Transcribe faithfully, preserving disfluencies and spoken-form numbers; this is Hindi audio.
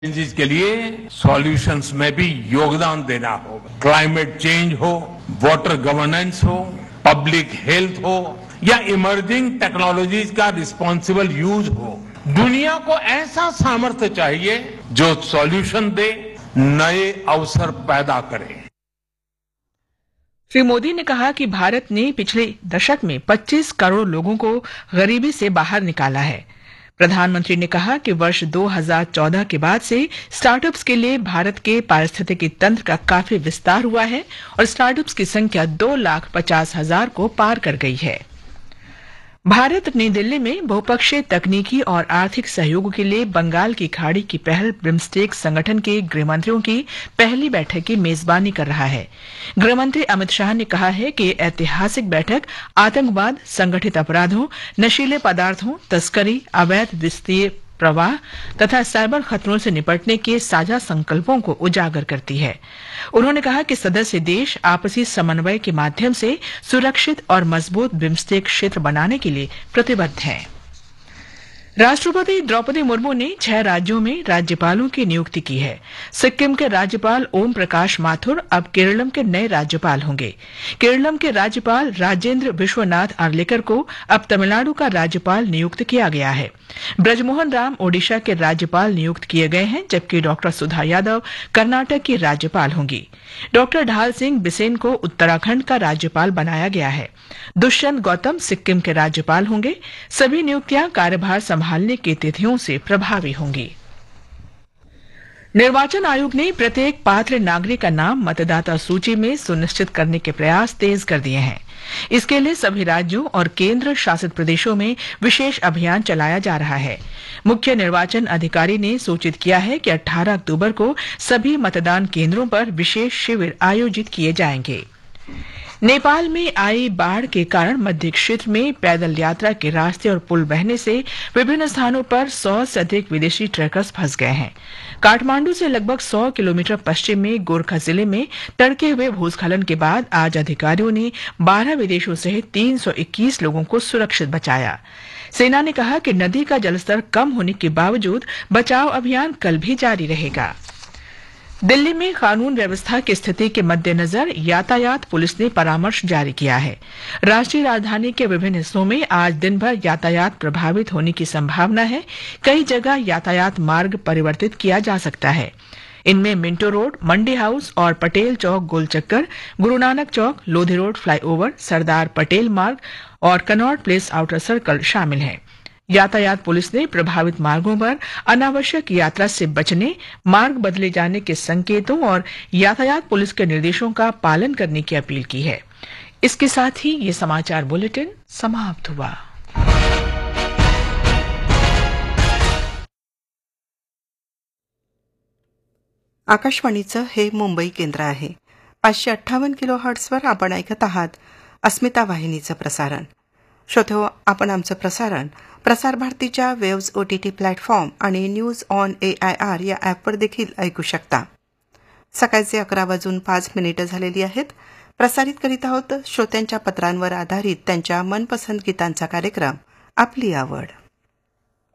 चेंजेस के लिए सॉल्यूशंस में भी योगदान देना होगा। क्लाइमेट चेंज हो, वाटर गवर्नेंस हो, पब्लिक हेल्थ हो या इमर्जिंग टेक्नोलॉजीज का रिस्पॉन्सिबल यूज हो, दुनिया को ऐसा सामर्थ्य चाहिए जो सॉल्यूशन दे, नए अवसर पैदा करे। श्री मोदी ने कहा कि भारत ने पिछले दशक में पच्चीस करोड़ लोगों को गरीबी से बाहर निकाला है। प्रधानमंत्री ने कहा कि वर्ष दो हज़ार चौदह के बाद से स्टार्टअप्स के लिए भारत के पारिस्थितिकी तंत्र का काफी विस्तार हुआ है और स्टार्टअप्स की संख्या दो लाख पचास हजार को पार कर गई है। भारत नई दिल्ली में बहुपक्षीय तकनीकी और आर्थिक सहयोग के लिए बंगाल की खाड़ी की पहल बिम्स्टेक संगठन के गृहमंत्रियों की पहली बैठक की मेजबानी कर रहा है। गृहमंत्री अमित शाह ने कहा है कि ऐतिहासिक बैठक आतंकवाद, संगठित अपराधों, नशीले पदार्थों, तस्करी, अवैध वित्तीय प्रवाह तथा साइबर खतरों से निपटने के साझा संकल्पों को उजागर करती है। उन्होंने कहा कि सदस्य देश आपसी समन्वय के माध्यम से सुरक्षित और मजबूत बिम्स्टेक क्षेत्र बनाने के लिए प्रतिबद्ध हैं। राष्ट्रपति द्रौपदी मुर्मू ने छह राज्यों में राज्यपालों की नियुक्ति की है। सिक्किम के राज्यपाल ओम प्रकाश माथुर अब केरलम के नए राज्यपाल होंगे। केरलम के राज्यपाल राजेंद्र विश्वनाथ आर्लेकर को अब तमिलनाडु का राज्यपाल नियुक्त किया गया है। ब्रजमोहन राम ओडिशा के राज्यपाल नियुक्त किए गए हैं, जबकि डॉक्टर सुधा यादव कर्नाटक की राज्यपाल होंगी। डॉक्टर ढाल सिंह बिसेन को उत्तराखंड का राज्यपाल बनाया गया है। दुष्यंत गौतम सिक्किम के राज्यपाल होंगे। सभी नियुक्तियां कार्यभार संभालने की तिथियों से प्रभावी होंगी। निर्वाचन आयोग ने प्रत्येक पात्र नागरिक का नाम मतदाता सूची में सुनिश्चित करने के प्रयास तेज कर दिए हैं। इसके लिए सभी राज्यों और केंद्र शासित प्रदेशों में विशेष अभियान चलाया जा रहा है। मुख्य निर्वाचन अधिकारी ने सूचित किया है कि अठारह अक्टूबर को सभी मतदान केंद्रों पर विशेष शिविर आयोजित किए जाएंगे। नेपाल में आई बाढ़ के कारण मध्य क्षेत्र में पैदल यात्रा के रास्ते और पुल बहने से विभिन्न स्थानों पर सौ से अधिक विदेशी ट्रैकर्स फंस गए हैं। काठमांडू से लगभग सौ किलोमीटर पश्चिम में गोरखा जिले में तड़के हुए भूस्खलन के बाद आज अधिकारियों ने बारह विदेशियों सहित तीन सौ इक्कीस लोगों को सुरक्षित बचाया। सेना ने कहा कि नदी का जलस्तर कम होने के बावजूद बचाव अभियान कल भी जारी रहेगा। दिल्ली में कानून व्यवस्था की स्थिति के मद्देनजर यातायात पुलिस ने परामर्श जारी किया है। राष्ट्रीय राजधानी के विभिन्न हिस्सों में आज दिन भर यातायात प्रभावित होने की संभावना है। कई जगह यातायात मार्ग परिवर्तित किया जा सकता है। इनमें मिंटो रोड, मंडी हाउस और पटेल चौक गोल चक्कर, गुरु नानक चौक, लोधी रोड फ्लाईओवर, सरदार पटेल मार्ग और कनॉट प्लेस आउटर सर्कल शामिल हैं। यातायात पुलिस ने प्रभावित मार्गों पर अनावश्यक यात्रा से बचने, मार्ग बदले जाने के संकेतों और यातायात पुलिस के निर्देशों का पालन करने की अपील की है। इसके साथ ही ये समाचार बुलेटिन समाप्त हुआ। आकाशवाणीचं हे मुंबई केंद्र आहे। पाचशे अठ्ठावन्न किलो हर्ट्सवर आपण ऐकत आहात अस्मिता वाहिनीचं प्रसारण। श्रोते, आपण आमचं प्रसारण प्रसार भारतीच्या वेव्ज ओटीटी प्लॅटफॉर्म आणि news on A I R या ॲपवर देखील ऐकू शकता। सकाळचे अकरा वाजून पाच मिनिटं झालेली आहेत। प्रसारित करीत आहोत श्रोत्यांच्या पत्रांवर आधारित त्यांच्या मनपसंत गीतांचा कार्यक्रम आपली आवड।